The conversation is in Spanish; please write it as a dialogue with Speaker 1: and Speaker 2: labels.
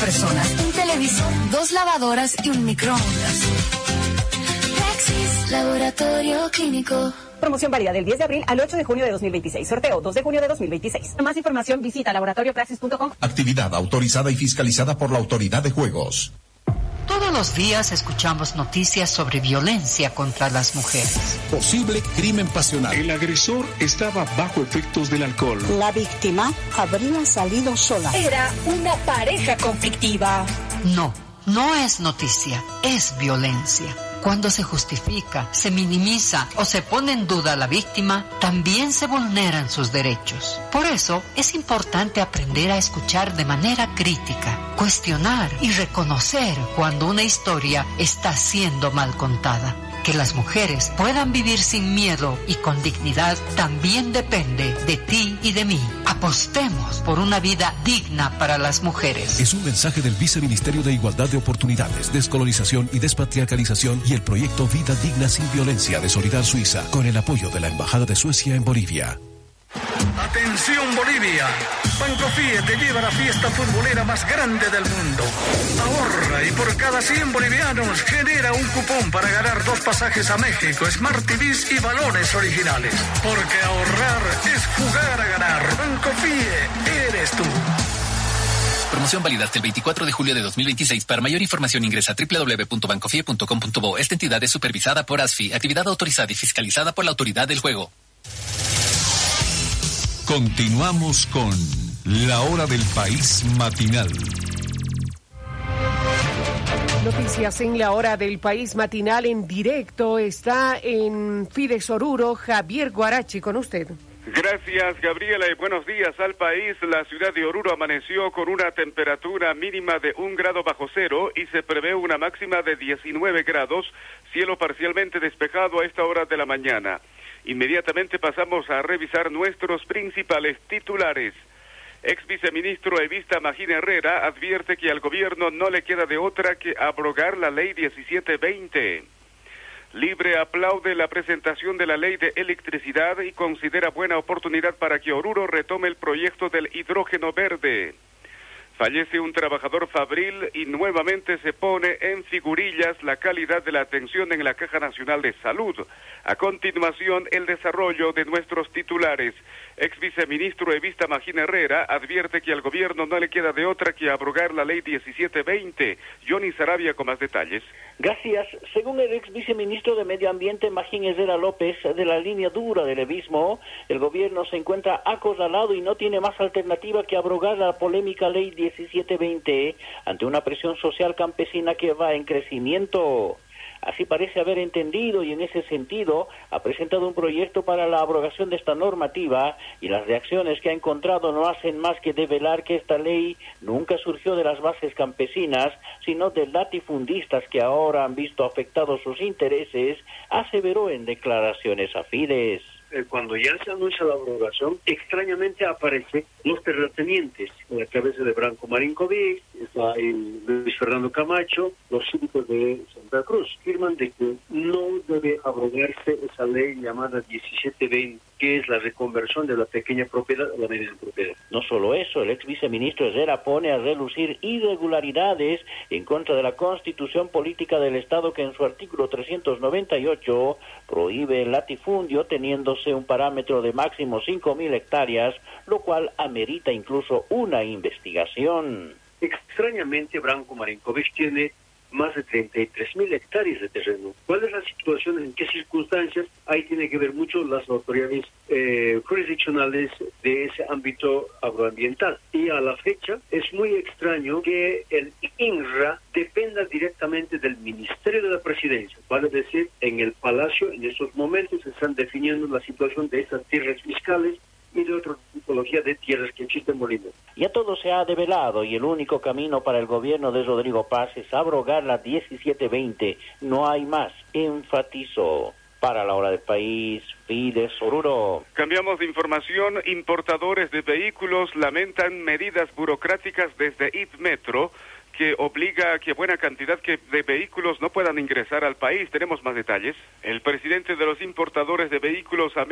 Speaker 1: personas, un televisor, 2 lavadoras y un microondas. Praxis Laboratorio Clínico.
Speaker 2: Promoción válida del 10 de abril al 8 de junio de 2026. Sorteo 2 de junio de 2026. Para más información visita laboratoriopraxis.com.
Speaker 3: Actividad autorizada y fiscalizada por la Autoridad de Juegos.
Speaker 4: Todos los días escuchamos noticias sobre violencia contra las mujeres.
Speaker 3: Posible crimen pasional.
Speaker 5: El agresor estaba bajo efectos del alcohol.
Speaker 6: La víctima habría salido sola.
Speaker 1: Era una pareja conflictiva.
Speaker 4: No, no es noticia, es violencia. Cuando se justifica, se minimiza o se pone en duda a la víctima, también se vulneran sus derechos. Por eso, es importante aprender a escuchar de manera crítica, cuestionar y reconocer cuando una historia está siendo mal contada. Que las mujeres puedan vivir sin miedo y con dignidad también depende de ti y de mí. Apostemos por una vida digna para las mujeres.
Speaker 7: Es un mensaje del Viceministerio de Igualdad de Oportunidades, Descolonización y Despatriarcalización y el proyecto Vida Digna Sin Violencia de Solidar Suiza, con el apoyo de la Embajada de Suecia en Bolivia.
Speaker 8: Atención Bolivia, Banco FIE te lleva a la fiesta futbolera más grande del mundo. Ahorra y por cada 100 bolivianos genera un cupón para ganar 2 pasajes a México, Smart TVs y balones originales. Porque ahorrar es jugar a ganar. Banco FIE, eres tú.
Speaker 9: Promoción válida hasta el 24 de julio de 2026. Para mayor información ingresa a www.bancofie.com.bo. Esta entidad es supervisada por ASFI, actividad autorizada y fiscalizada por la Autoridad del Juego.
Speaker 10: Continuamos con La Hora del País Matinal.
Speaker 11: Noticias en La Hora del País Matinal en directo. Está en Fides Oruro, Javier Guarachi, con usted.
Speaker 12: Gracias, Gabriela, y buenos días al país. La ciudad de Oruro amaneció con una temperatura mínima de 1 grado bajo cero y se prevé una máxima de 19 grados, cielo parcialmente despejado a esta hora de la mañana. Inmediatamente pasamos a revisar nuestros principales titulares. Ex viceministro Evista Magín Herrera advierte que al gobierno no le queda de otra que abrogar la ley 1720. Libre aplaude la presentación de la ley de electricidad y considera buena oportunidad para que Oruro retome el proyecto del hidrógeno verde. Fallece un trabajador fabril y nuevamente se pone en figurillas la calidad de la atención en la Caja Nacional de Salud. A continuación, el desarrollo de nuestros titulares. Ex viceministro Evista Magín Herrera advierte que al gobierno no le queda de otra que abrogar la ley 1720. Johnny Sarabia con más detalles.
Speaker 13: Gracias. Según el ex viceministro de Medio Ambiente Magín Herrera López, de la línea dura del evismo, el gobierno se encuentra acorralado y no tiene más alternativa que abrogar la polémica ley 1720 ante una presión social campesina que va en crecimiento. Así parece haber entendido y en ese sentido ha presentado un proyecto para la abrogación de esta normativa y las reacciones que ha encontrado no hacen más que develar que esta ley nunca surgió de las bases campesinas, sino de latifundistas que ahora han visto afectados sus intereses, aseveró en declaraciones a Fides.
Speaker 14: Cuando ya se anuncia la abrogación, extrañamente aparecen los terratenientes, en la cabeza de Branco Marinkovic, está el Luis Fernando Camacho, los síndicos de Santa Cruz, firman de que no debe abrogarse esa ley llamada 1720, que es la reconversión de la pequeña propiedad a la mediana propiedad.
Speaker 13: No solo eso, el ex viceministro Herrera pone a relucir irregularidades en contra de la Constitución Política del Estado que en su artículo 398 prohíbe el latifundio teniéndose un parámetro de máximo 5.000 hectáreas, lo cual amerita incluso una investigación.
Speaker 14: Extrañamente, Branco Marinkovic tiene más de 33.000 hectáreas de terreno. ¿Cuál es la situación? ¿En qué circunstancias? Ahí tiene que ver mucho las autoridades jurisdiccionales de ese ámbito agroambiental. Y a la fecha es muy extraño que el INRA dependa directamente del Ministerio de la Presidencia. Vale decir, en el Palacio en estos momentos se están definiendo la situación de estas tierras fiscales y de otra tipología de tierras que existen en Bolivia.
Speaker 13: Ya todo se ha develado y el único camino para el gobierno de Rodrigo Paz es abrogar la 1720. No hay más, enfatizó. Para La Hora del País, Fides Oruro.
Speaker 12: Cambiamos de información. Importadores de vehículos lamentan medidas burocráticas desde IPMetro que obliga a que buena cantidad de vehículos no puedan ingresar al país. Tenemos más detalles. El presidente de los importadores de vehículos